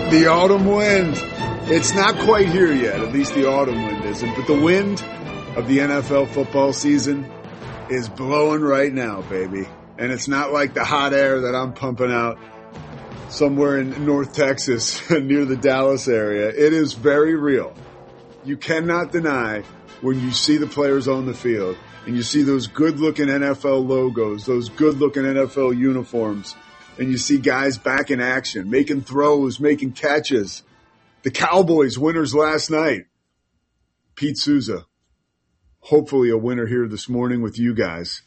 The autumn wind. It's not quite here yet. At least the autumn wind isn't. But the wind of the NFL football season is blowing right now, baby. And it's not like the hot air that I'm pumping out somewhere in North Texas near the Dallas area. It is very real. You cannot deny when you see the players on the field and you see those good-looking NFL logos, those good-looking NFL uniforms, and you see guys back in action, making throws, making catches. The Cowboys winners last night. Pete Souza, hopefully a winner here this morning with you guys.